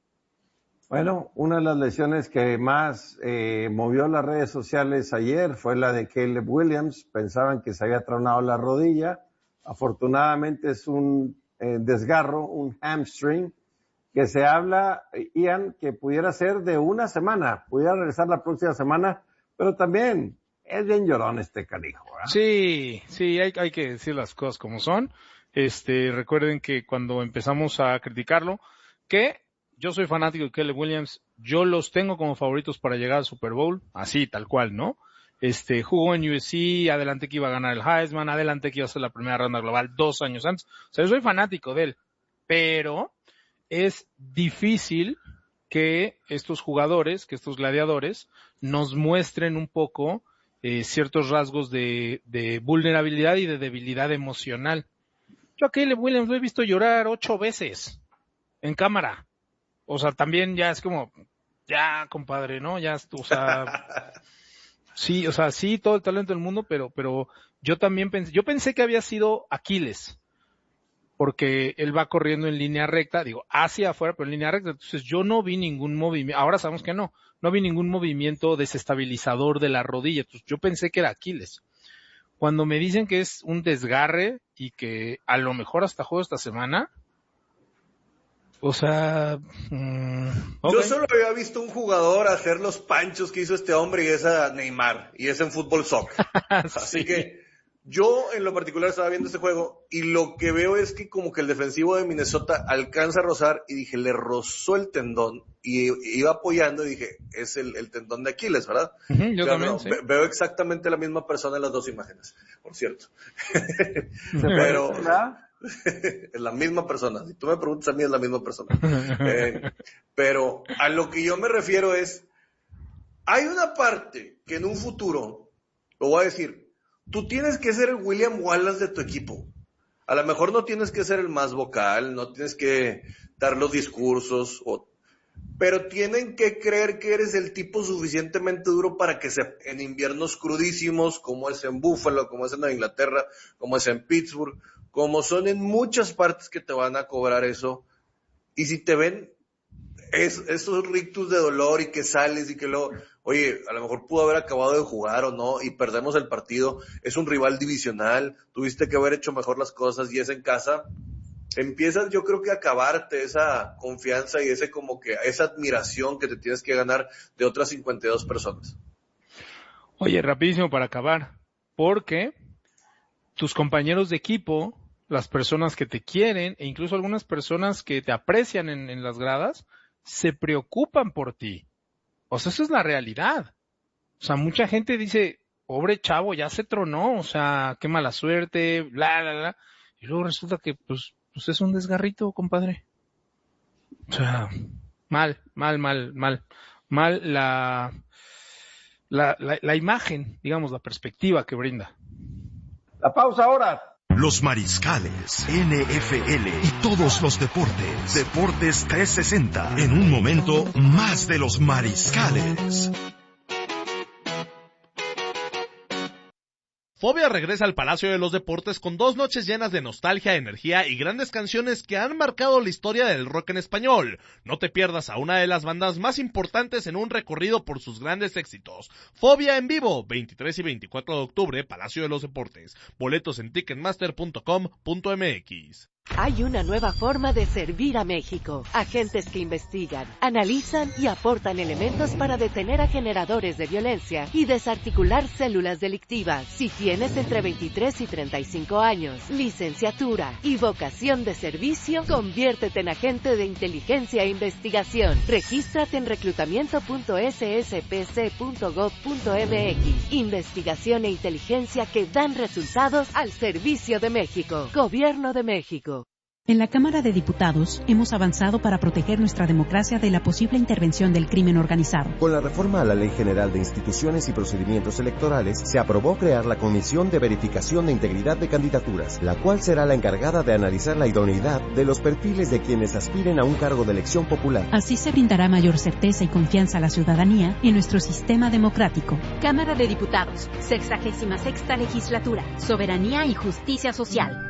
Bueno, una de las lesiones que más movió las redes sociales ayer fue la de Caleb Williams. Pensaban que se había tronado la rodilla. Afortunadamente es un desgarro, un hamstring, que se habla, Ian, que pudiera ser de una semana, pudiera regresar la próxima semana, pero también es bien llorón este canijo, ¿verdad? Sí, hay que decir las cosas como son. Recuerden que cuando empezamos a criticarlo, que yo soy fanático de Caleb Williams, yo los tengo como favoritos para llegar al Super Bowl, así, tal cual, ¿no? Jugó en USC, adelante que iba a ganar el Heisman, adelante que iba a ser la primera ronda global 2 años antes. O sea, yo soy fanático de él, pero es difícil que estos jugadores, que estos gladiadores, nos muestren un poco ciertos rasgos de vulnerabilidad y de debilidad emocional. Yo a Caleb Williams lo he visto llorar 8 veces en cámara. O sea, también ya es como, ya, compadre, ¿no? Ya, o sea, sí, todo el talento del mundo, pero yo también pensé que había sido Aquiles, porque él va corriendo en línea recta, digo, hacia afuera, pero en línea recta, entonces yo no vi ningún movimiento, ahora sabemos que no vi ningún movimiento desestabilizador de la rodilla, entonces yo pensé que era Aquiles. Cuando me dicen que es un desgarre y que a lo mejor hasta juego esta semana, o sea, okay. Yo solo había visto un jugador hacer los panchos que hizo este hombre y es a Neymar, y es en fútbol soccer. Sí. Así que yo en lo particular estaba viendo este juego y lo que veo es que como que el defensivo de Minnesota alcanza a rozar y dije, le rozó el tendón y iba apoyando y dije, es el tendón de Aquiles, ¿verdad? Yo también, no, sí. Veo exactamente la misma persona en las dos imágenes, por cierto. Pero es la misma persona. Si tú me preguntas a mí, es la misma persona. Pero a lo que yo me refiero es, hay una parte que en un futuro, lo voy a decir, tú tienes que ser el William Wallace de tu equipo. A lo mejor no tienes que ser el más vocal, no tienes que dar los discursos, pero tienen que creer que eres el tipo suficientemente duro para que en inviernos crudísimos, como es en Buffalo, como es en Nueva Inglaterra, como es en Pittsburgh, como son en muchas partes que te van a cobrar eso, y si te ven esos rictus de dolor y que sales y que luego, oye, a lo mejor pudo haber acabado de jugar o no y perdemos el partido, es un rival divisional, tuviste que haber hecho mejor las cosas y es en casa, empiezas yo creo que a acabarte esa confianza y esa admiración que te tienes que ganar de otras 52 personas. Oye, rapidísimo para acabar, porque tus compañeros de equipo, las personas que te quieren e incluso algunas personas que te aprecian en las gradas, se preocupan por ti. O sea, eso es la realidad. O sea, mucha gente dice, pobre chavo, ya se tronó, o sea, qué mala suerte, bla, bla, bla. Y luego resulta que, pues es un desgarrito, compadre. O sea, mal la imagen, digamos, la perspectiva que brinda. La pausa ahora. Los Mariscales, NFL y todos los deportes. Deportes 360. En un momento, más de los Mariscales. Fobia regresa al Palacio de los Deportes con 2 noches llenas de nostalgia, energía y grandes canciones que han marcado la historia del rock en español. No te pierdas a una de las bandas más importantes en un recorrido por sus grandes éxitos. Fobia en vivo, 23 y 24 de octubre, Palacio de los Deportes. Boletos en ticketmaster.com.mx. Hay una nueva forma de servir a México. Agentes que investigan, analizan y aportan elementos para detener a generadores de violencia y desarticular células delictivas. Si tienes entre 23 y 35 años, licenciatura y vocación de servicio, conviértete en agente de inteligencia e investigación. Regístrate en reclutamiento.sspc.gov.mx. Investigación e inteligencia que dan resultados al servicio de México. Gobierno de México. En la Cámara de Diputados hemos avanzado para proteger nuestra democracia de la posible intervención del crimen organizado. Con la reforma a la Ley General de Instituciones y Procedimientos Electorales, se aprobó crear la Comisión de Verificación de Integridad de Candidaturas, la cual será la encargada de analizar la idoneidad de los perfiles de quienes aspiren a un cargo de elección popular. Así se brindará mayor certeza y confianza a la ciudadanía en nuestro sistema democrático. Cámara de Diputados, 66ª Legislatura, Soberanía y Justicia Social.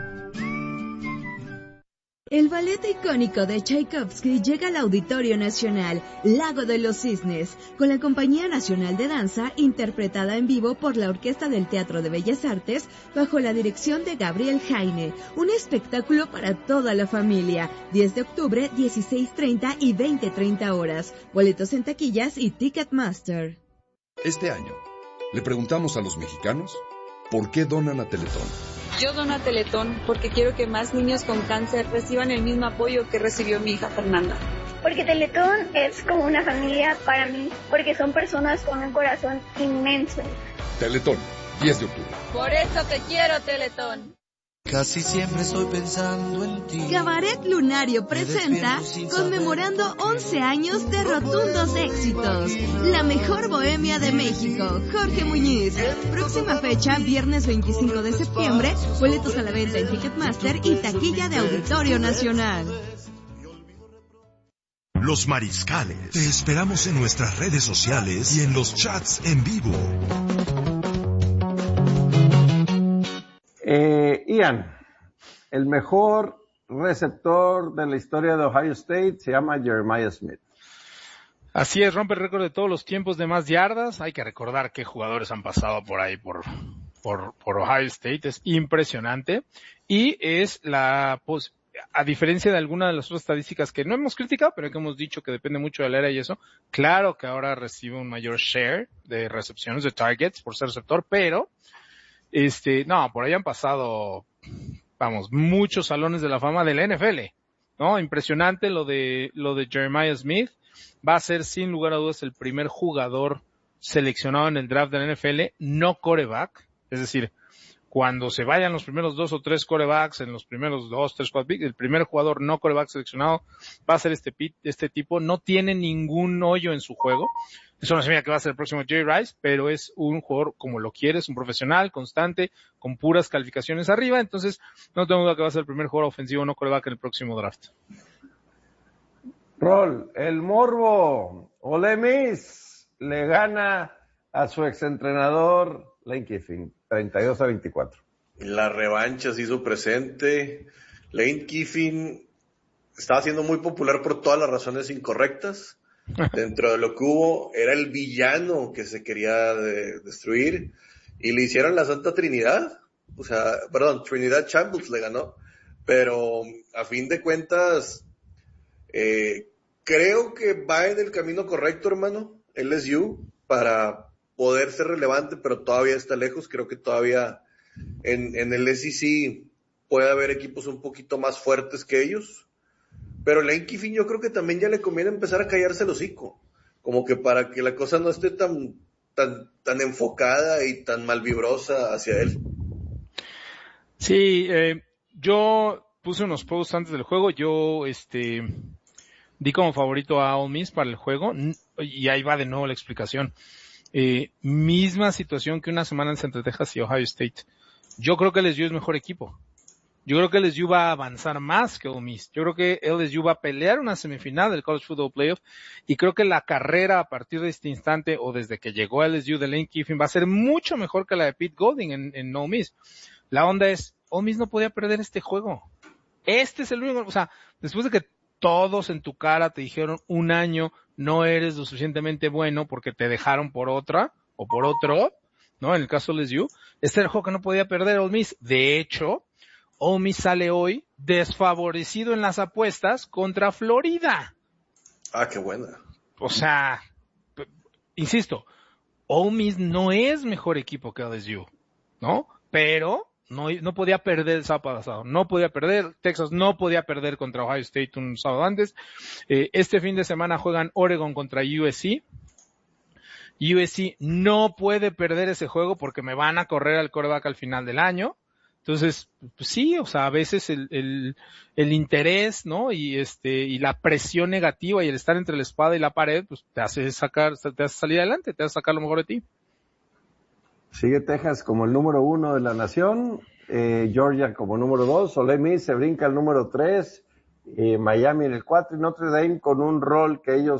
El ballet icónico de Tchaikovsky llega al Auditorio Nacional, Lago de los Cisnes, con la Compañía Nacional de Danza, interpretada en vivo por la Orquesta del Teatro de Bellas Artes, bajo la dirección de Gabriel Jaime. Un espectáculo para toda la familia. 10 de octubre, 16:30 y 20:30 horas. Boletos en taquillas y Ticketmaster. Este año, le preguntamos a los mexicanos, ¿por qué donan a Teletón? Yo dono a Teletón porque quiero que más niños con cáncer reciban el mismo apoyo que recibió mi hija Fernanda. Porque Teletón es como una familia para mí, porque son personas con un corazón inmenso. Teletón, 10 de octubre. Por eso te quiero, Teletón. Casi siempre estoy pensando en ti. Cabaret Lunario presenta conmemorando 11 años de rotundos éxitos. La mejor bohemia de México, Jorge Muñiz. Próxima fecha, viernes 25 de septiembre. Boletos a la venta en Ticketmaster y taquilla de Auditorio Nacional. Los Mariscales. Te esperamos en nuestras redes sociales y en los chats en vivo. Ian, el mejor receptor de la historia de Ohio State se llama Jeremiah Smith. Así es, rompe el récord de todos los tiempos de más yardas. Hay que recordar qué jugadores han pasado por ahí por Ohio State. Es impresionante. Y es a diferencia de alguna de las otras estadísticas que no hemos criticado, pero que hemos dicho que depende mucho de la era y eso, claro que ahora recibe un mayor share de recepciones, de targets por ser receptor, pero por ahí han pasado, muchos salones de la fama de la NFL, ¿no? Impresionante lo de Jeremiah Smith. Va a ser sin lugar a dudas el primer jugador seleccionado en el draft de la NFL, no quarterback. Es decir, cuando se vayan los primeros 2 o 3 quarterbacks en los primeros 2, 3, 4 picks, el primer jugador no quarterback seleccionado va a ser este tipo. No tiene ningún hoyo en su juego. Eso no significa que va a ser el próximo Jerry Rice, pero es un jugador como lo quieres, un profesional, constante, con puras calificaciones arriba. Entonces, no tengo duda que va a ser el primer jugador ofensivo no quarterback en el próximo draft. Rol, el Morbo, Ole Miss le gana a su exentrenador Lane Kiffin, 32-24. La revancha se hizo presente. Lane Kiffin estaba siendo muy popular por todas las razones incorrectas. Dentro de lo que hubo, era el villano que se quería destruir, y le hicieron la Santa Trinidad. Trinidad Chambliss le ganó, pero a fin de cuentas, creo que va en el camino correcto, hermano, LSU, para poder ser relevante, pero todavía está lejos. Creo que todavía en el SEC puede haber equipos un poquito más fuertes que ellos. Pero Lane Kiffin yo creo que también ya le conviene empezar a callarse el hocico, como que para que la cosa no esté tan enfocada y tan malvibrosa hacia él. Sí, yo puse unos posts antes del juego. Yo di como favorito a Ole Miss para el juego, y ahí va de nuevo la explicación. Misma situación que una semana entre Texas y Ohio State. Yo creo que LSU es mejor equipo. Yo creo que LSU va a avanzar más que Ole Miss. Yo creo que LSU va a pelear una semifinal del College Football Playoff, y creo que la carrera a partir de este instante, o desde que llegó a LSU de Lane Kiffin, va a ser mucho mejor que la de Pete Golding en Ole Miss. La onda es, Ole Miss no podía perder este juego. Este es el único, después de que todos en tu cara te dijeron un año no eres lo suficientemente bueno porque te dejaron por otra o por otro, ¿no? En el caso de LSU, este era el juego que no podía perder Ole Miss. De hecho, Ole Miss sale hoy desfavorecido en las apuestas contra Florida. Ah, qué buena. O sea, insisto, Ole Miss no es mejor equipo que LSU, ¿no? Pero no podía perder el sábado pasado, no podía perder, Texas no podía perder contra Ohio State un sábado antes. Este fin de semana juegan Oregon contra USC. USC no puede perder ese juego porque me van a correr al quarterback al final del año. Entonces, pues sí, o sea, a veces el interés, ¿no? Y la presión negativa y el estar entre la espada y la pared, pues te hace salir adelante, te hace sacar lo mejor de ti. Sigue Texas como el número 1 de la nación, Georgia como número 2, Ole Miss se brinca al número 3, Miami en el 4 y Notre Dame con un rol que ellos